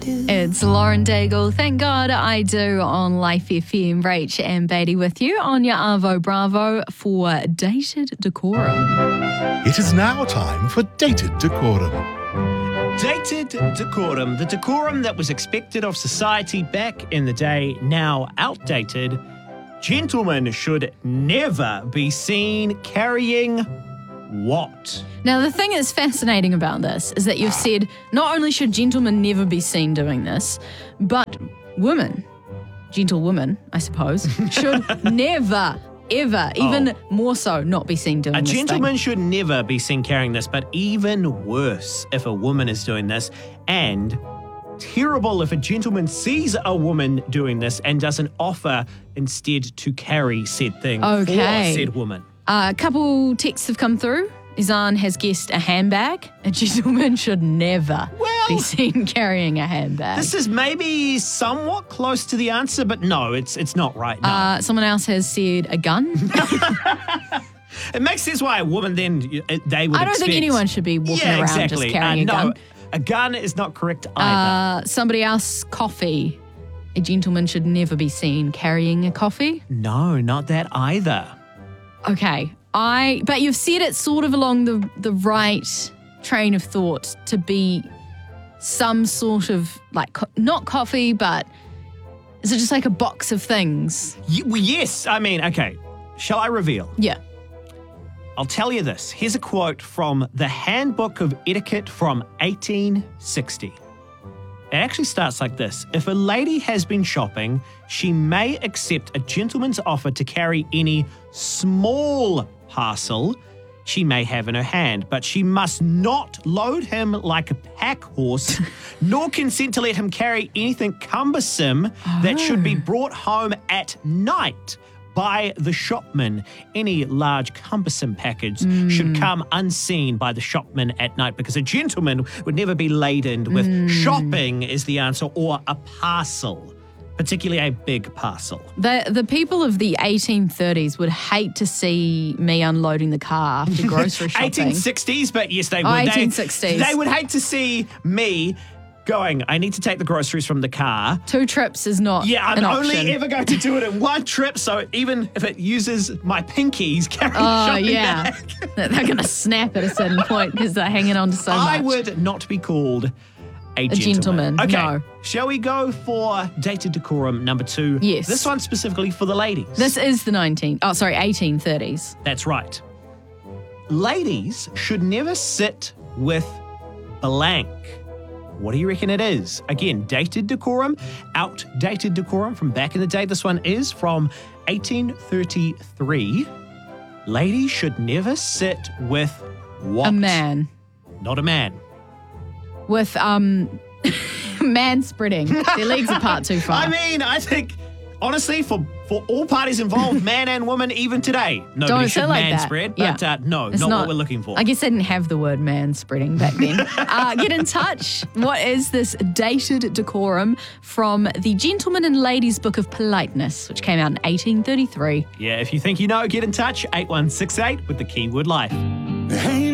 It's Lauren Daigle. Thank God I do on Life FM. Rach and Beatty with you on your Arvo Bravo for Dated Decorum. It is now time for Dated Decorum. Dated decorum, the decorum that was expected of society back in the day, now outdated. Gentlemen should never be seen carrying what? Now, the thing that's fascinating about this is that you've said not only should gentlemen never be seen doing this, but women, gentlewomen, I suppose, should never, ever, even more so, not be seen doing A this gentleman thing. should never be seen carrying this, but even worse if a woman is doing this, and terrible if a gentleman sees a woman doing this and doesn't offer instead to carry said thing for said woman. A couple texts have come through. Izan has guessed a handbag. A gentleman should never be seen carrying a handbag. This is maybe somewhat close to the answer, but no, it's not right. No. Someone else has said a gun. It makes sense why a woman then they would I don't think anyone should be walking around just carrying a gun. No, a gun is not correct either. Somebody else, coffee. A gentleman should never be seen carrying a coffee. No, not that either. Okay. But you've said it sort of along the right train of thought to be some sort of, like, not coffee, but is it just like a box of things? Yes. I mean, okay. Shall I reveal? Yeah. I'll tell you this. Here's a quote from the Handbook of Etiquette from 1860. It actually starts like this. If a lady has been shopping, she may accept a gentleman's offer to carry any small parcel she may have in her hand, but she must not load him like a pack horse, nor consent to let him carry anything cumbersome that should be brought home at night by the shopman. Any large cumbersome package should come unseen by the shopman at night, because a gentleman would never be laden with shopping is the answer, or a parcel, particularly a big parcel. The people of the 1830s would hate to see me unloading the car after grocery shopping. 1860s, but yes, they would. 1860s. They would hate to see me going, I need to take the groceries from the car. 2 trips is not I'm an option. only ever going to do it in one trip, so even if it uses my pinkies carrying shopping bag. They're going to snap at a certain point because they're hanging on to so much. I would not be called a gentleman. Okay, no. Shall we go for Dated Decorum number 2? Yes. This one specifically for the ladies. This is the 1830s. That's right. Ladies should never sit with blank. What do you reckon it is? Again, dated decorum, outdated decorum from back in the day. This one is from 1833. Ladies should never sit with what? A man. Not a man. With man spreading their legs apart too far. I mean, I think, honestly, for all parties involved, man and woman, even today, nobody should like man that. spread. But no, It's not what we're looking for. I guess they didn't have the word man spreading back then. Get in touch. What is this dated decorum from the Gentleman and Ladies Book of Politeness, which came out in 1833? Yeah, if you think you know, get in touch, 8168 with the keyword life.